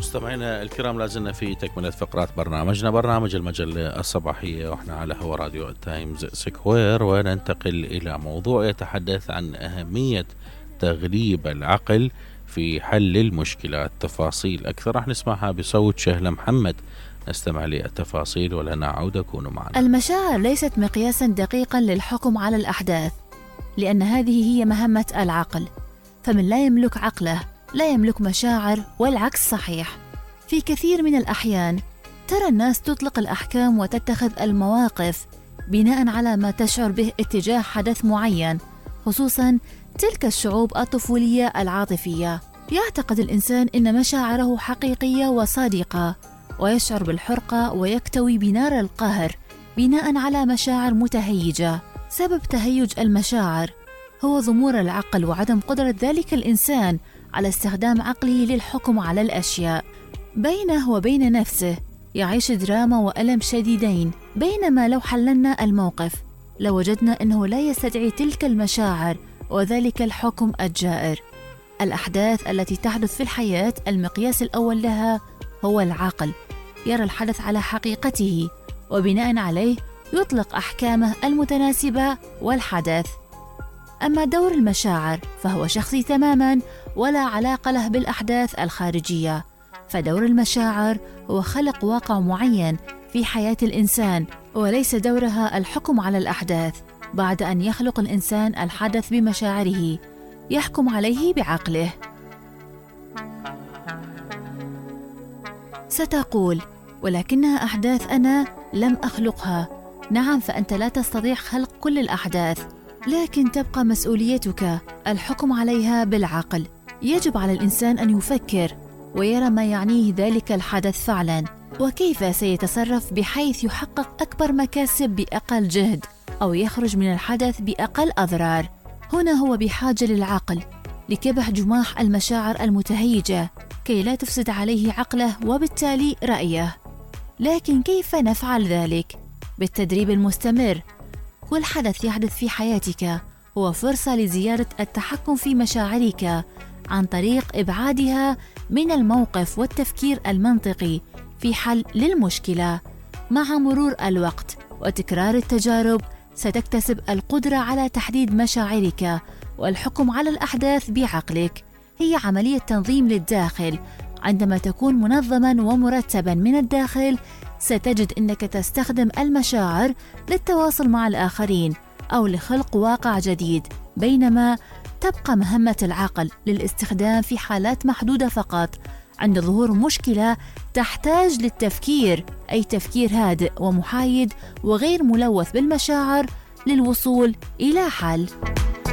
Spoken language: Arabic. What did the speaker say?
مستمعينا الكرام، لازلنا في تكملة فقرات برنامج المجلة الصباحية، وإحنا على هوا راديو التايمز سكوير، وننتقل إلى موضوع يتحدث عن أهمية تغليب العقل في حل المشكلات. تفاصيل أكثر راح نسمعها بصوت شهلة محمد. نستمع للتفاصيل ولنعود. كونوا معنا. المشاعر ليست مقياسا دقيقا للحكم على الأحداث، لأن هذه هي مهمة العقل، فمن لا يملك عقله لا يملك مشاعر، والعكس صحيح. في كثير من الأحيان ترى الناس تطلق الأحكام وتتخذ المواقف بناء على ما تشعر به اتجاه حدث معين، خصوصا تلك الشعوب الطفولية العاطفية. يعتقد الإنسان إن مشاعره حقيقية وصادقة، ويشعر بالحرقة ويكتوي بنار القهر بناء على مشاعر متهيجة. سبب تهيج المشاعر هو ضمور العقل وعدم قدرة ذلك الإنسان على استخدام عقله للحكم على الأشياء. بينه وبين نفسه يعيش دراما وألم شديدين، بينما لو حللنا الموقف لوجدنا أنه لا يستدعي تلك المشاعر وذلك الحكم الجائر. الأحداث التي تحدث في الحياة المقياس الأول لها هو العقل، يرى الحدث على حقيقته وبناء عليه يطلق أحكامه المتناسبة والحدث. أما دور المشاعر فهو شخصي تماماً ولا علاقة له بالأحداث الخارجية، فدور المشاعر هو خلق واقع معين في حياة الإنسان، وليس دورها الحكم على الأحداث. بعد أن يخلق الإنسان الحدث بمشاعره يحكم عليه بعقله. ستقول: ولكنها أحداث أنا لم أخلقها. نعم، فأنت لا تستطيع خلق كل الأحداث، لكن تبقى مسؤوليتك الحكم عليها بالعقل. يجب على الإنسان أن يفكر ويرى ما يعنيه ذلك الحدث فعلا، وكيف سيتصرف بحيث يحقق أكبر مكاسب بأقل جهد، أو يخرج من الحدث بأقل أضرار. هنا هو بحاجة للعقل لكبح جماح المشاعر المتهيجة كي لا تفسد عليه عقله وبالتالي رأيه. لكن كيف نفعل ذلك؟ بالتدريب المستمر. كل حدث يحدث في حياتك هو فرصة لزيادة التحكم في مشاعرك عن طريق إبعادها من الموقف والتفكير المنطقي في حل للمشكلة. مع مرور الوقت وتكرار التجارب ستكتسب القدرة على تحديد مشاعرك والحكم على الأحداث بعقلك. هي عملية تنظيم للداخل. عندما تكون منظما ومرتبا من الداخل ستجد أنك تستخدم المشاعر للتواصل مع الآخرين أو لخلق واقع جديد، بينما تبقى مهمة العقل للاستخدام في حالات محدودة فقط، عند ظهور مشكلة تحتاج للتفكير، أي تفكير هادئ ومحايد وغير ملوث بالمشاعر للوصول إلى حل.